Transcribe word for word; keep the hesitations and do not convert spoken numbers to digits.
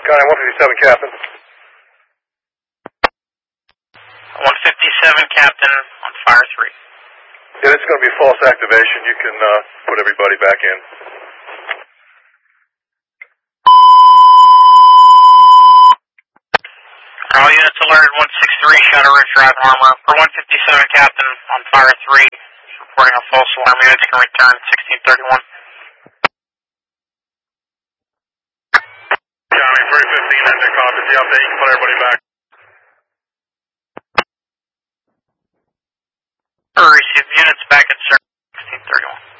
Contact one fifty-seven, Captain. one fifty-seven, Captain, on fire three. Yeah, this is going to be false activation. You can uh, put everybody back in. All units alerted, one six three, Shadow Ridge Drive, Armor. For one fifty-seven, Captain, on fire three. Reporting a false alarm. Units can return sixteen thirty-one. County three fifteen, enter copy. The update, you can put everybody back. Receive units back at sixteen thirty-one.